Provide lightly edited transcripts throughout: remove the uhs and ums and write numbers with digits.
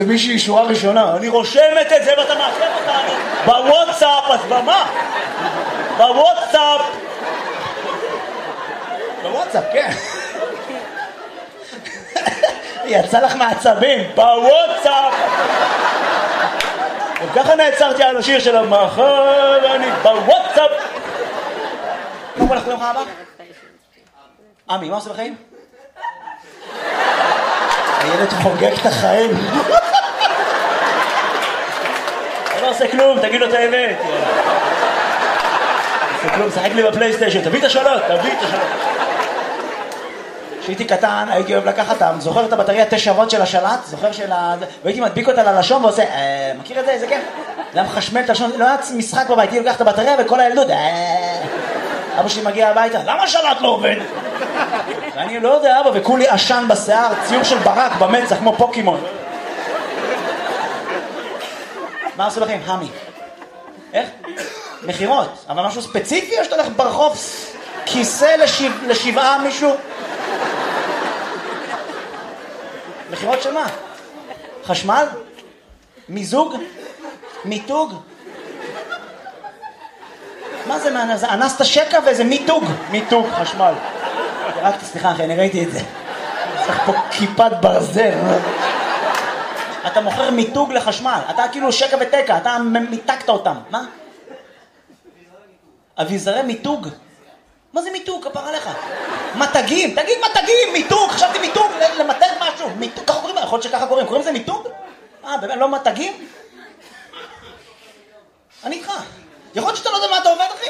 מישהי שורה ראשונה, אני רושמת את זה ואתה מאשר אותנו בוואטסאפ, אז במה? בוואטסאפ, כן. יצא לך מעצבים, בוואטסאפ. וככה נעצרתי על השיר של המחר, אני בוואטסאפ. מה קורה לך ביום הבא? עמי, מה עושה בחיים? הילד חוגג את החיים. לא עושה כלום, תגיד לו את האמת. עושה כלום, שחק לי בפלייסטיישן, תביא את השאלות. כשהייתי קטן, הייתי אוהב לקחת אותם, זוכר את הבטריה 9 וולט של השלט? זוכר והייתי מדביק אותה ללשון ועושה, מכיר את זה? איזה כיף? זה היה מחשמל את הלשון, לא היה משחק בבית, הייתי לוקח את הבטריה וכל הילדות, אבא שלי מגיע הביתה, למה השלט לא עובד? ואני לא יודע, אבא, וכולי עשן בשיער, ציור של ברק במצח, כמו פוקימון. מה עושה לכם? המי. איך? מחירות. אבל משהו ספציפי או שאתה הולך ברחוב כיסא לשבעה מישהו? מחירות של מה? חשמל? מיזוג? מיתוג? מה זה? זה אנסת שקע ואיזה מיתוג חשמל. רק סליחה אחי, אני ראיתי את זה. צריך פה כיפת ברזל. אתה מוכר מיתוג לחשמל, אתה כאילו שקע ותקע, אתה מיתקת אותם. מה? אביזרי מיתוג? מה זה מיתוג? כפר עליך. מתגים, תגיד מתגים, מיתוג, חשבתי מיתוג, למתג משהו. מיתוג, ככה קוראים, יכול להיות שככה קוראים לזה מיתוג? באמת, לא מתגים? אני איתך. יכול להיות שאתה לא יודע מה אתה עובד, אחי?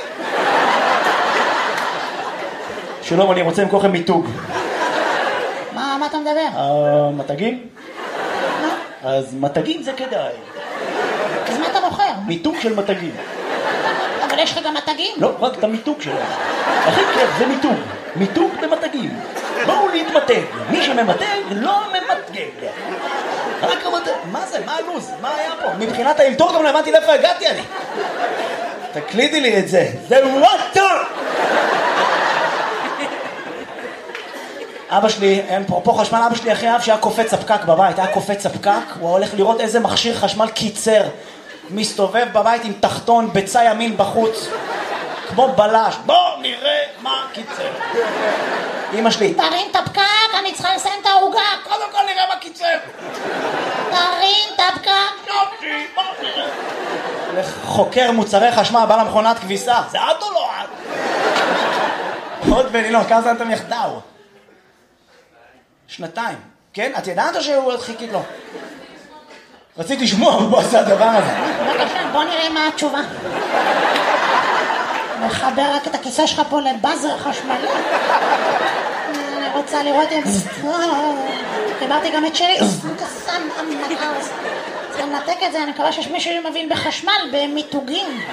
שלום, אני רוצה למכור לכם מיתוג. מה אתה מדבר? מתגים? אז מתגים זה כדאי. אז מה אתה מוכר? מיתוג של מתגים. אבל יש לך גם מתגים? לא, רק את המיתוג שלהם. הכי כיף, זה מיתוג. מיתוג במתגים. בואו להתמתג. מי שממתג לא ממתגג. רק המתג. מה זה? מה הלוז? מה היה פה? מבחינת האלתור גם לא הבנתי לאיפה הגעתי אני. תקלידי לי את זה. זה וואטר! אבא שלי, פה חשמל, אבא שלי הכי אהב שהיה קופץ הפקק בבית, היה קופץ הפקק, הוא הולך לראות איזה מכשיר חשמל קיצר, מסתובב בבית עם תחתון, ביצה ימין בחוץ, כמו בלש, בוא נראה מה קיצר. אמא שלי, תרים את הפקק, אני צריכה לסיים את העוגה. קודם כל נראה מה קיצר. תרים את הפקק. יופי, בוא נראה. חוקר מוצרי חשמל, בא למכונת כביסה, זה את או לא את? עוד ולילון, כמה זמן אתם יחדאו? 2 כן? את ידעת או שהוא חיכית לו? רציתי לשמוע, הוא עושה הדבר הזה. בבקשה, בוא נראה מה התשובה. מחבר רק את הכיסא שלך פה לבאזר חשמלי. אני רוצה לראות אם... חיברתי גם את שלי. צריך לנתק את זה, אני מקווה שיש מישהו שמבין בחשמל, במיתוגים.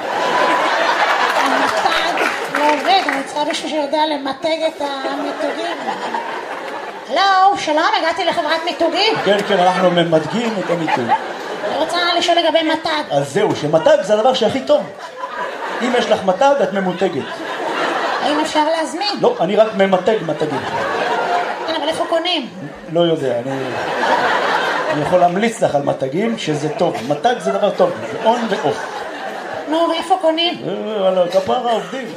המתג לא עובד, אני צריכה מישהו שיודע למתג את המיתוגים. הלו, שלום, הגעתי לחברת מיתוגים. כן, אנחנו ממתגים את המיתוג. אני רוצה לשאול לגבי מתג. אז זהו, שמתג זה הדבר שהכי טוב. אם יש לך מתג, את ממותגת. האם אפשר להזמין? לא, אני רק ממתג מתגים. כן, אבל איפה קונים? לא יודע, אני יכול להמליץ לך על מתגים שזה טוב. מתג זה דבר טוב, זה און ואוף. נו, ואיפה קונים? על כפרה עובדים.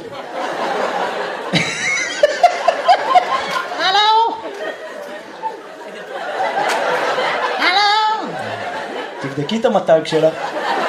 תבדקי את המתג שלך.